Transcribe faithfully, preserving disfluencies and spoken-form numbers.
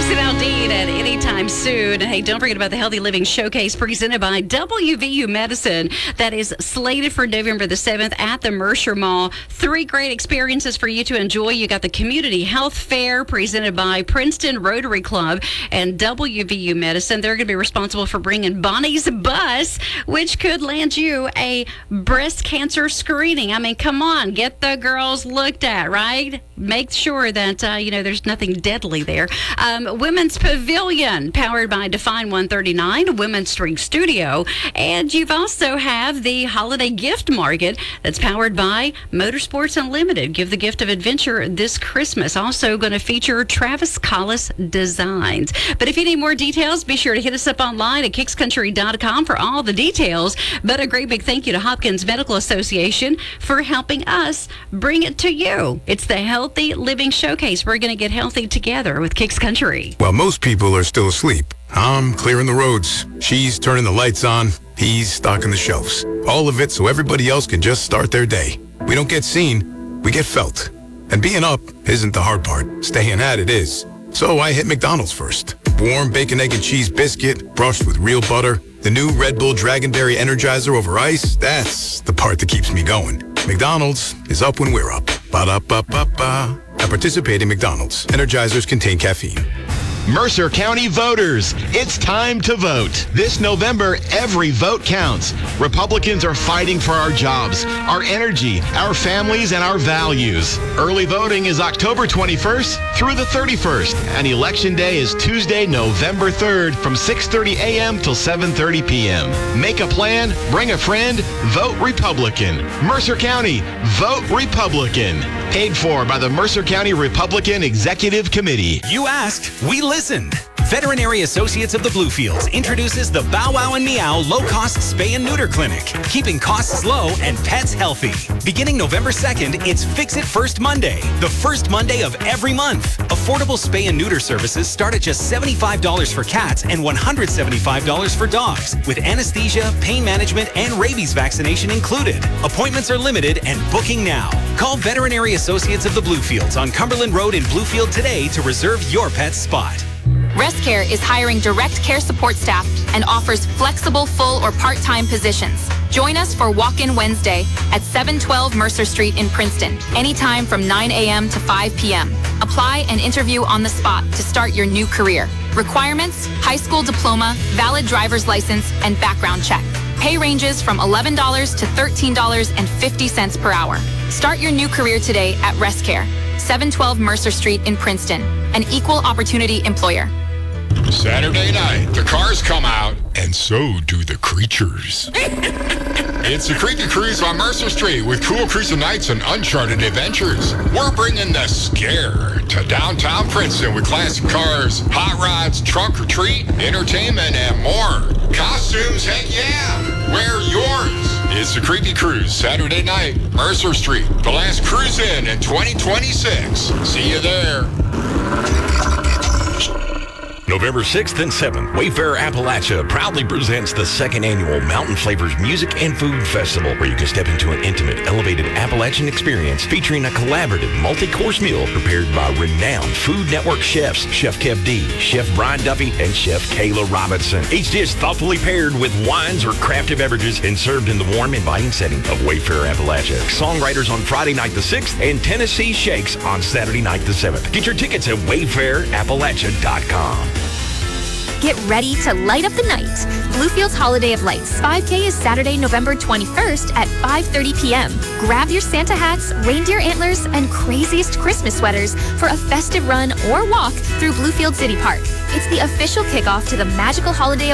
Allison Aldean at Anytime Soon. Hey, don't forget about the Healthy Living Showcase presented by W V U Medicine. That is slated for November the seventh at the Mercer Mall. Three great experiences for you to enjoy. You got the Community Health Fair presented by Princeton Rotary Club and W V U Medicine. They're going to be responsible for bringing Bonnie's Bus, which could land you a breast cancer screening. I mean, come on, get the girls looked at, right? Make sure that, uh, you know, there's nothing deadly there. Um, Women's Pavilion, powered by Define one thirty-nine, Women's String Studio. And you've also have the Holiday Gift Market that's powered by Motorsports Unlimited. Give the gift of adventure this Christmas. Also going to feature Travis Collis Designs. But if you need more details, be sure to hit us up online at kicks country dot com for all the details. But a great big thank you to Hopkins Medical Association for helping us bring it to you. It's the Healthy Living Showcase. We're going to get healthy together with Kicks Country. While most people are still asleep, I'm clearing the roads. She's turning the lights on. He's stocking the shelves. All of it so everybody else can just start their day. We don't get seen, we get felt. And being up isn't the hard part. Staying at it is. So I hit McDonald's first. Warm bacon, egg, and cheese biscuit, brushed with real butter. The new Red Bull Dragonberry Energizer over ice, that's the part that keeps me going. McDonald's is up when we're up. Ba-da-ba-ba-ba. At participating McDonald's, Energizers contain caffeine. Mercer County voters, it's time to vote. This November, every vote counts. Republicans are fighting for our jobs, our energy, our families, and our values. Early voting is October twenty-first through the thirty-first, and Election Day is Tuesday, November third from six thirty a.m. till seven thirty p.m. Make a plan, bring a friend, vote Republican. Mercer County, vote Republican. Paid for by the Mercer County Republican Executive Committee. You asked, we listened. Veterinary Associates of the Bluefields introduces the Bow Wow and Meow low-cost spay and neuter clinic, keeping costs low and pets healthy. Beginning November second, it's Fix It First Monday, the first Monday of every month. Affordable spay and neuter services start at just seventy-five dollars for cats and one hundred seventy-five dollars for dogs, with anesthesia, pain management, and rabies vaccination included. Appointments are limited and booking now. Call Veterinary Associates of the Bluefields on Cumberland Road in Bluefield today to reserve your pet's spot. ResCare is hiring direct care support staff and offers flexible full or part-time positions. Join us for Walk-In Wednesday at seven twelve Mercer Street in Princeton, anytime from nine a.m. to five p.m. Apply and interview on the spot to start your new career. Requirements: high school diploma, valid driver's license, and background check. Pay ranges from eleven dollars to thirteen dollars and fifty cents per hour. Start your new career today at ResCare, seven twelve Mercer Street in Princeton, an equal opportunity employer. Saturday night, the cars come out, and so do the creatures. It's the Creepy Cruise on Mercer Street with cool cruising nights and uncharted adventures. We're bringing the scare to downtown Princeton with classic cars, hot rods, trunk or treat, entertainment, and more. Costumes, heck yeah! Wear yours. It's the Creepy Cruise, Saturday night, Mercer Street. The last cruise in in twenty twenty-six. See you there. November sixth and seventh, Wayfair Appalachia proudly presents the second annual Mountain Flavors Music and Food Festival, where you can step into an intimate, elevated Appalachian experience featuring a collaborative multi-course meal prepared by renowned Food Network chefs, Chef Kev D, Chef Brian Duffy, and Chef Kayla Robinson. Each dish thoughtfully paired with wines or crafted beverages and served in the warm, inviting setting of Wayfair Appalachia. Songwriters on Friday night the sixth and Tennessee Shakes on Saturday night the seventh. Get your tickets at wayfair appalachia dot com. Get ready to light up the night. Bluefield's Holiday of Lights five K is Saturday, November twenty-first at five thirty p.m. Grab your Santa hats, reindeer antlers, and craziest Christmas sweaters for a festive run or walk through Bluefield City Park. It's the official kickoff to the magical holiday